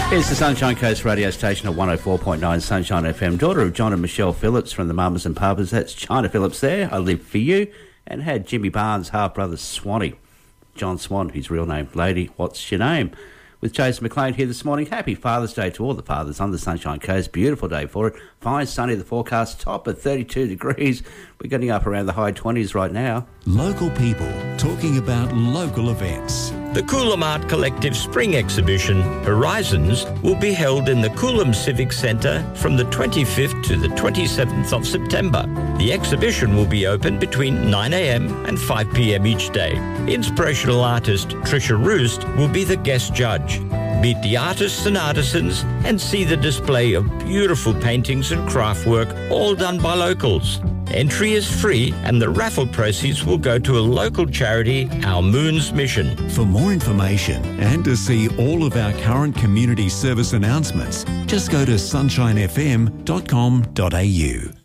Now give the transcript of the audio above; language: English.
It's the Sunshine Coast radio station at 104.9 Sunshine FM. Daughter of John and Michelle Phillips from the Mamas and Papas. That's China Phillips there. I Live For You. And had Jimmy Barnes' half-brother Swanee. John Swan, his real name. Lady, what's your name? With Jason McLean here this morning. Happy Father's Day to all the fathers on the Sunshine Coast. Beautiful day for it. Fine, sunny, the forecast. Top at 32 degrees. We're getting up around the high 20s right now. Local people talking about local events. The Coolum Art Collective Spring Exhibition, Horizons, will be held in the Coolum Civic Centre from the 25th to the 27th of September. The exhibition will be open between 9 a.m. and 5 p.m. each day. Inspirational artist Trisha Roost will be the guest judge. Meet the artists and artisans and see the display of beautiful paintings and craft work, all done by locals. Entry is free and the raffle proceeds will go to a local charity, Our Moon's Mission. For more information and to see all of our current community service announcements, just go to sunshinefm.com.au.